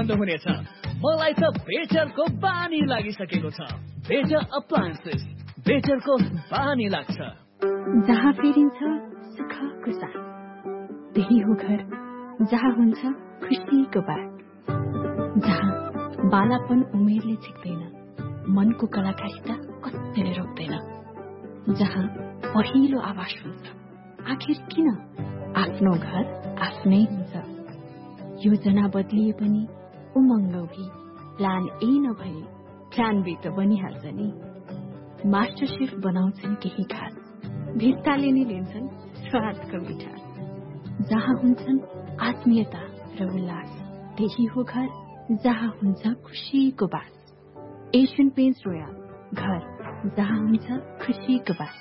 भन्नुहुनेछ, मलाई त बेटरको बानी लागिसकेको छ। बेटर अप्लायन्सेस, बेटरको बानी लाग्छ। जहाँ फेरिन्छ सुखको साथ, त्यही हो घर जहाँ हुन्छ खुसीको बात, जहाँ बालापन उमेरले छिक्दैन, मनको कलाकारिता कत्तिले रोक्दैन, जहाँ पहिलो आवाज हुन्छ आखिर किन आफ्नो घर आफ्नै हुन्छ। योजना बदलिए पनि उमङ्ग उही, प्लान ए नभए प्लान बी त बनिहाल्छ नि। मास्टर शेफ बनाउँछन् केही खास, भित्ताले नै लिन्छन् स्वादको मिठास, जहाँ हुन्छन् आत्मीयता र उल्लास, त्यही हो घर जहाँ हुन्छ खुसीको बास। एशियन पेन्ट्स रोयल, घर जहाँ हुन्छ खुसीको बास।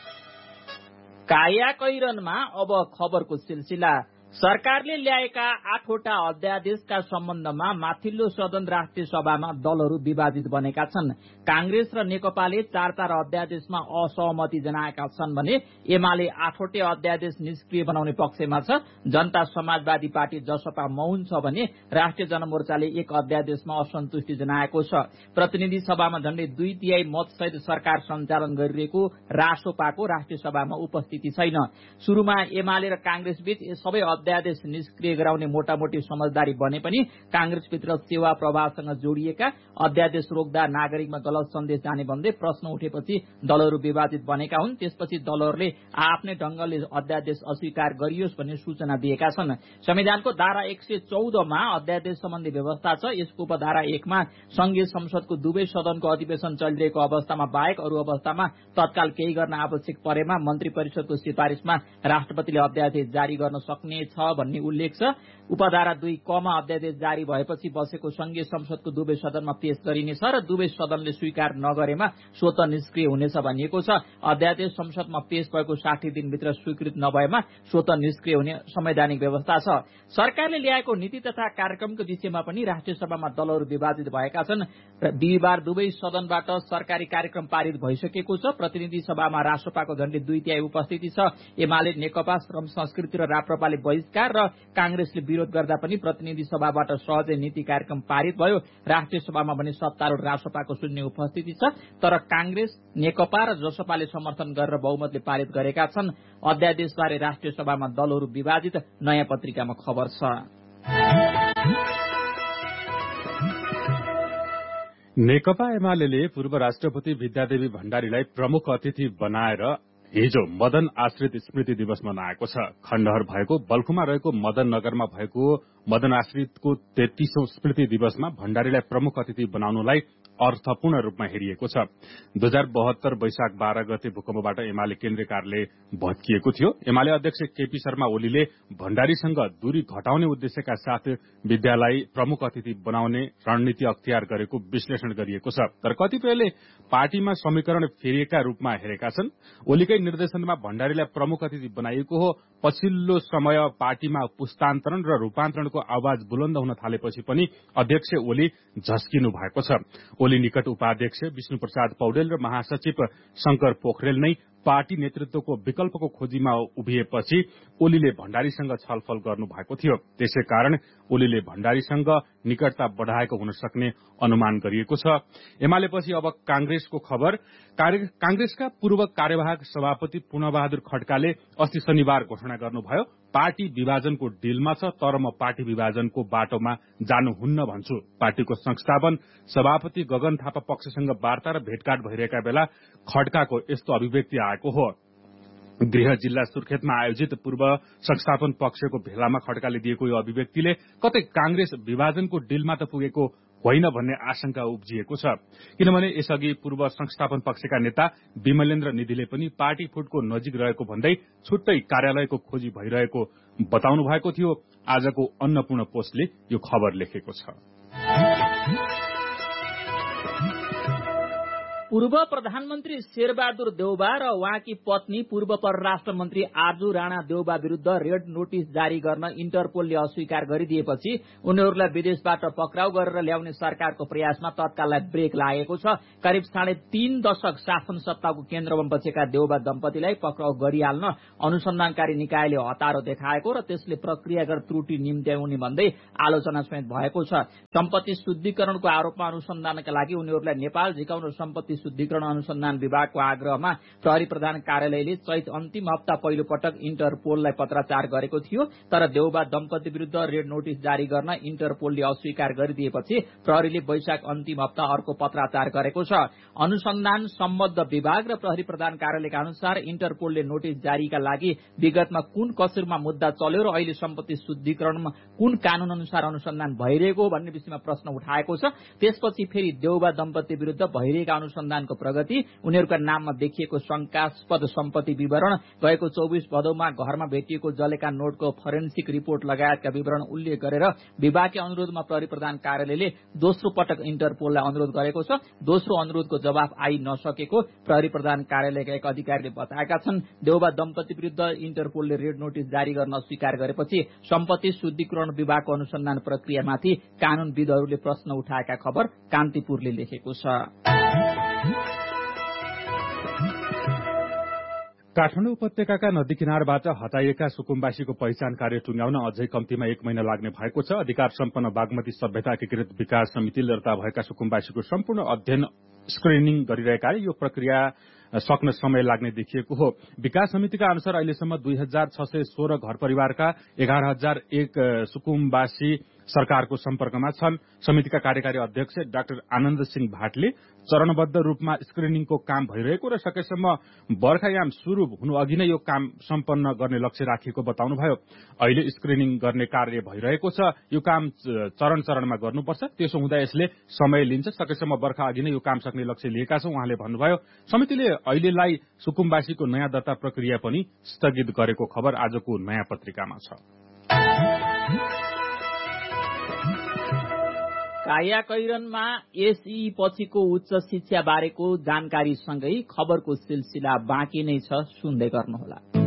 काया कैरनमा अब खबरको सिलसिला। सरकारले ल्याएका 8वटा अध्यादेशका सम्बन्धमा माथिल्लो सदन राष्ट्रिय सभामा दलहरू विभाजित बनेका छन्। कांग्रेस र नेकपाले 4 अध्यादेशमा असहमति जनाएका छन् भने एमाले 8वटे अध्यादेश निष्क्रिय बनाउने पक्षमा छ। जनता समाजवादी पार्टी जसपा मौन छ भने राष्ट्रिय जनमोर्चाले 1 अध्यादेशमा असन्तुष्टि जनाएको छ। प्रतिनिधि सभामा झण्डै 2/3 मतसहित सरकार सञ्चालन गरिरहेको रासोपाको राष्ट्रिय सभामा उपस्थिति छैन। शुरूमा एमाले र कांग्रेस बीच सबै अध्यादेश निष्क्रिय गराउने मोटामोटी समझदारी बने पनि कांग्रेसभित्र सेवा प्रवाहसँग जोडिएका अध्यादेश रोक्दा नागरिकमा गलत सन्देश जाने भन्दै प्रश्न उठेपछि दलहरू विभाजित बनेका हुन्। त्यसपछि दलहरूले आफ्नै ढंगले अध्यादेश अस्वीकार गरियोस् भन्ने सूचना दिएका छन्। संविधानको धारा 114 मा अध्यादेश सम्बन्धी व्यवस्था छ। यसको उपधारा 1 मा संघीय संसदको दुवै सदनको अधिवेशन चलिरहेको अवस्थामा बाहेक अरू अवस्थामा तत्काल केही गर्न आवश्यक परेमा मन्त्री परिषदको सिफारिशमा राष्ट्रपतिले अध्यादेश जारी गर्न सक्ने छ भन्ने उल्लेख छ। उपधारा 2 क मा अध्यादेश जारी भएपछि बसेको संघीय संसदको दुवै सदनमा पेश गरिनेछ र दुवै सदनले स्वीकार नगरेमा स्वतः निष्क्रिय हुनेछ भनिएको छ। अध्यादेश संसदमा पेश भएको 60 दिनभित्र स्वीकृत नभएमा स्वतः निष्क्रिय हुने संवैधानिक व्यवस्था छ। सरकारले ल्याएको नीति तथा कार्यक्रमको विषयमा पनि राष्ट्रिय सभामा दलहरू विभाजित भएका छन्। बिहिबार दुवै सदनबाट सरकारी कार्यक्रम पारित भइसकेको छ। प्रतिनिधि सभामा रासोपाको झण्डै 2/3 उपस्थिति छ। एमाले, नेकपा, श्रम संस्कृति र राप्रपाले बहिष्कार र कांग्रेसले विरोध गर्दा पनि प्रतिनिधि सभाबाट सहजै नीति कार्यक्रम पारित भयो। राष्ट्रिय सभामा भने सत्तारूढ रासोपाको शून्य उपस्थिति छ, तर कांग्रेस, नेकपा र जसपाले समर्थन गरेर बहुमतले पारित गरेका छन्। अध्यादेशबारे राष्ट्रिय सभामा दलहरू विभाजित, नयाँ पत्रिकामा खबर छ। नेकपा एमाले पूर्व राष्ट्रपति विद्यादेवी भण्डारीलाई प्रमुख अतिथि बनाएर हिजो मदन आश्रित स्मृति दिवस मनाएको छ। खण्डहर भएको बल्खुमा रहेको मदन नगरमा भएको मदन आश्रितको 33औं स्मृति दिवसमा भण्डारीलाई प्रमुख अतिथि बनाउनुलाई अर्थपूर्ण रूपमा हेरिएको छ। 2072 वैशाख 12 गते भूकम्पबाट एमाले केन्द्रीय कार्यालय भत्किएको थियो। एमाले अध्यक्ष केपी शर्मा ओलीले भण्डारीसँग दूरी घटाउने उद्देश्यका साथ विद्यालाई प्रमुख अतिथि बनाउने रणनीति अख्तियार गरेको विश्लेषण गरिएको छ। तर कतिपयले पार्टीमा समीकरण फेरिएका रूपमा हेरेका छन्। ओलीकै निर्देशनमा भण्डारीलाई प्रमुख अतिथि बनाइएको हो। पछिल्लो समय पार्टीमा पुस्तान्तरण र रूपान्तरणको आवाज बुलन्द हुन थालेपछि पनि अध्यक्ष ओली झस्किनु भएको छ। ओली निकट उपाध्यक्ष विष्णुप्रसाद पौडेल र महासचिव शंकर पोखरेल नै पार्टी नेतृत्वको विकल्पको खोजीमा उभिएपछि ओलीले भण्डारीसँग छलफल गर्नु भएको थियो। त्यसैकारण ओलीले भण्डारीसँग निकटता बढ़ाएको हुन सक्ने अनुमान गरिएको छ। एमालेपछि अब कांग्रेसको खबर। कांग्रेसका पूर्व कार्यवाहक सभापति पूर्णबहादुर खड्काले अस्ति शनिबार घोषणा गर्नुभयो, पार्टी विभाजनको डिलमा छ, तर म पार्टी विभाजनको बाटोमा जानुहुन्न भन्छु। पार्टीको संस्थापन सभापति गगन थापा पक्षसँग वार्ता र भेटघाट भइरहेका बेला खड्काको यस्तो अभिव्यक्ति आएको हो। गृह जिल्ला सुर्खेतमा आयोजित पूर्व संस्थापन पक्षको भेलामा खड्काले दिएको यो अभिव्यक्तिले कतै कांग्रेस विभाजनको डिलमा त पुगेको होइन भन्ने आशंका उब्जिएको छ। किनभने यसअघि पूर्व संस्थापन पक्षका नेता विमलेन्द्र निधिले पनि पार्टी फुटको नजिक रहेको भन्दै छुट्टै कार्यालयको खोजी भइरहेको बताउनु भएको थियो। आजको अन्नपूर्ण पोस्टले यो खबर लेखेको छ। पूर्व प्रधानमन्त्री शेरबहादुर देउबा र उहाँकी पत्नी पूर्व परराष्ट्र मन्त्री आरजू राणा देउबा विरूद्ध रेड नोटिस जारी गर्न इन्टरपोलले अस्वीकार गरिदिएपछि उनीहरूलाई विदेशबाट पक्राउ गरेर ल्याउने सरकारको प्रयासमा तत्काललाई ब्रेक लागेको छ। करिब 3.5 दशक शासन सत्ताको केन्द्रमा बसेका देउबा दम्पतिलाई पक्राउ गरिहाल्न अनुसन्धानकारी निकायले हतारो देखाएको र त्यसले प्रक्रियागत त्रुटि निम्त्याउने भन्दै आलोचना समेत भएको छ। सम्पत्ति शुद्धिकरणको आरोपमा अनुसन्धानका लागि उनीहरूलाई नेपाल झिकाउन सम्पत्ति शुद्धिकरण अनुसन्धान विभागको आग्रहमा प्रहरी प्रधान कार्यालयले चैत अन्तिम हप्ता पहिलो पटक इन्टरपोललाई पत्राचार गरेको थियो। तर देउबा दम्पति विरूद्ध रेड नोटिस जारी गर्न इन्टरपोलले अस्वीकार गरिदिएपछि प्रहरीले वैशाख अन्तिम हप्ता अर्को पत्राचार गरेको छ। अनुसन्धान सम्बद्ध विभाग र प्रहरी प्रधान कार्यालयका अनुसार इन्टरपोलले नोटिस जारीका लागि विगतमा कुन कसुरमा मुद्दा चल्यो र अहिले सम्पत्ति शुद्धिकरणमा कुन कानून अनुसार अनुसन्धान भइरहेको हो भन्ने विषयमा प्रश्न उठाएको छ। त्यसपछि फेरि देउबा दम्पति विरूद्ध भइरहेका अनुसन्धानको प्रगति, उनीहरूका नाममा देखिएको शंकास्पद सम्पत्ति विवरण, गएको 24 भदौमा घरमा भेटिएको जलेका नोटको फोरेन्सिक रिपोर्ट लगायतका विवरण उल्लेख गरेर विभागीय अनुरोधमा प्रहरी प्रधान कार्यालयले दोस्रो पटक इन्टरपोललाई अनुरोध गरेको छ। दोस्रो अनुरोधको जवाफ आई नसकेको प्रहरी प्रधान कार्यालयका एक अधिकारीले बताएका छन्। देउबा दम्पति विरूद्ध इन्टरपोलले रेड नोटिस जारी गर्न अस्वीकार गरेपछि सम्पत्ति शुद्धिकरण विभागको अनुसन्धान प्रक्रियामाथि कानूनविदहरूले प्रश्न उठाएका खबर कान्तिपुरले लेखेको छ। काठमाडौँ उपत्यकाका नदी किनारबाट हटाइएका सुकुम्बासीको पहिचान कार्य टुंग्याउन अझै कम्तीमा 1 महिना लाग्ने भएको छ। अधिकार सम्पन्न बागमती सभ्यता एकीकृत विकास समितिले दर्ता भएका सुकुम्बासीको सम्पूर्ण अध्ययन स्क्रिनिङ गरिरहेकाले यो प्रक्रिया सक्न समय लाग्ने देखिएको हो। विकास समितिका अनुसार अहिलेसम्म 2616 घर परिवारका 11001 सुकुम्बासी सरकारको सम्पर्कमा छन्। समितिका कार्यकारी अध्यक्ष डाक्टर आनन्द सिंह भाटले चरणबद्ध रूपमा स्क्रिनिङको काम भइरहेको र सकेसम्म बर्खायाम शुरू हुनु अघि नै यो काम सम्पन्न गर्ने लक्ष्य राखिएको बताउनुभयो। अहिले स्क्रिनिङ गर्ने कार्य भइरहेको छ। यो काम चरण चरणमा गर्नुपर्छ। त्यसो हुँदा यसले समय लिन्छ। सकेसम्म बर्खा अघि नै यो काम सक्ने लक्ष्य लिएका छौं उहाँले भन्नुभयो। समितिले अहिलेलाई सुकुम्बासीको नयाँ दर्ता प्रक्रिया पनि स्थगित गरेको खबर आजको नयाँ पत्रिकामा छ। कायाकैरनमा एसई पछिको उच्च शिक्षा बारेको जानकारी सँगै खबरको सिलसिला बाँकी नै छ, सुन्दै गर्नुहोला।